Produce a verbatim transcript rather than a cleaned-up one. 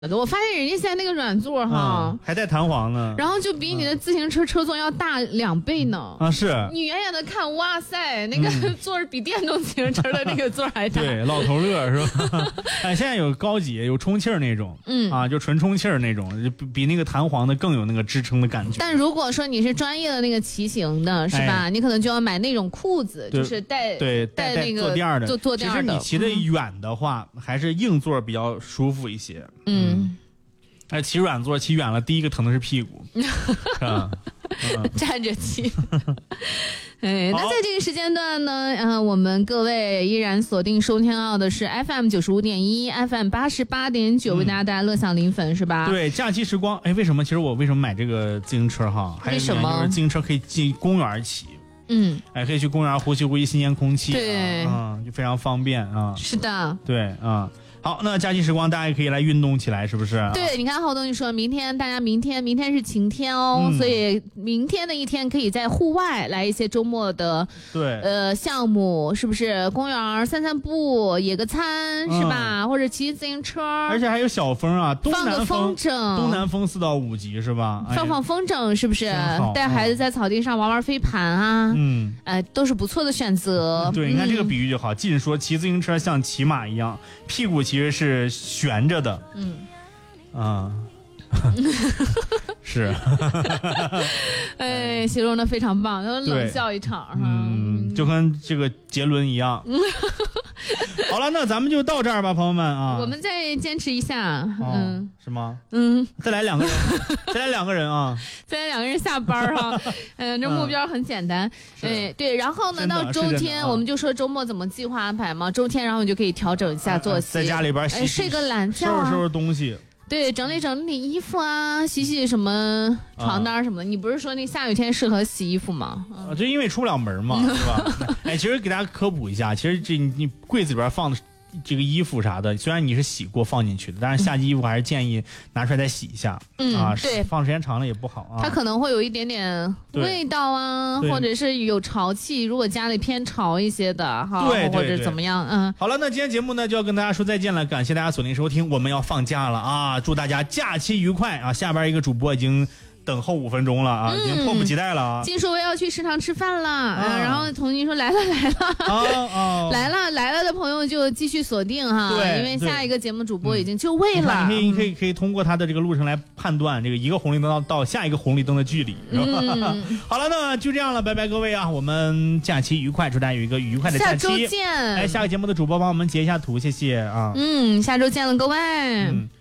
我发现人家现在那个软座哈、 嗯，还带弹簧呢， 然后就比你的自行车车座要大两倍呢。 啊，是你远远的看，哇塞，那个座儿比电动自行车的那个座儿还大。 对，老头乐是吧？哎，现在有高级，有充气儿那种， 嗯啊，就纯充气儿那种，比比那个弹簧的更有那个支撑的感觉。 但如果说你是专业的那个骑行的，是吧？ 哎、 你可能就要买那种裤子，就是带对带那个坐垫的， 坐坐垫的。 其实你骑得远的话，嗯、还是硬座比较舒服一些。 嗯。 嗯哎，骑软座骑远了，第一个疼的是屁股，是吧？ 嗯、站着骑。哎，那在这个时间段呢，嗯、呃，我们各位依然锁定收听到的是 F M 九十五点一 ，F M 八十八点九，为大家带来乐享临粉，是吧？ 对，假期时光。哎，为什么？其实我为什么买这个自行车哈？ 为什么？ 就是自行车可以进公园骑。 嗯， 哎，可以去公园呼吸呼吸新鲜空气， 对， 啊、嗯，就非常方便啊。 是的， 对啊。好，那假期时光大家也可以来运动起来，是不是？ 对，你看好东西说，明天大家明天明天是晴天哦、嗯，所以明天的一天可以在户外来一些周末的对呃项目，是不是？公园散散步，野个餐、嗯、是吧？或者骑自行车， 而且还有小风啊，东南风， 放个风筝， 东南风四到五级是吧？ 放放风筝是不是？带孩子在草地上玩玩飞盘啊，嗯，哎、呃，都是不错的选择。 对，你看这个比喻就好。晋、嗯、说骑自行车像骑马一样，屁股其实是悬着的，嗯，啊，是， 哎，形容的非常棒，然后冷笑一场， 嗯，就跟这个杰伦一样。好了，那咱们就到这儿吧，朋友们啊， 我们再坚持一下， 哦、 嗯， 是吗？ 嗯， 再来两个人，再来两个人啊， 再来两个人下班哈，嗯，这目标很简单，哎，对，然后呢，到周天、啊、我们就说周末怎么计划安排嘛，周天然后你就可以调整一下作息， 在家里边洗洗、 哎、睡个懒觉、啊， 收拾收拾东西。 对，整理整理衣服啊，洗洗什么床单什么的。啊、你不是说那下雨天适合洗衣服吗？ 啊，就因为出不了门嘛，是吧？哎，其实给大家科普一下，其实这你柜子里边放的这个衣服啥的，虽然你是洗过放进去的，但是夏季衣服还是建议拿出来再洗一下。嗯，啊， 对， 放时间长了也不好啊。 它可能会有一点点味道啊，或者是有潮气，如果家里偏潮一些的哈， 对， 或者怎么样，嗯。 好了，那今天节目呢就要跟大家说再见了，感谢大家锁定收听，我们要放假了啊，祝大家假期愉快啊！下边一个主播已经等候五分钟了啊，已经迫不及待了啊！ 金叔我要去食堂吃饭了，啊啊、然后童金说来了来了， 哦哦， 来了来了的朋友就继续锁定哈， 对， 因为下一个节目主播已经就位了。 嗯、你可以你可以可以通过他的这个路程来判断这个一个红绿灯到到下一个红绿灯的距离，是吧？嗯、好了，那就这样了，拜拜各位啊！我们假期愉快，祝大家有一个愉快的假期。 下周见！ 哎，下个节目的主播帮我们截一下图，谢谢啊！ 嗯，下周见了各位。 嗯。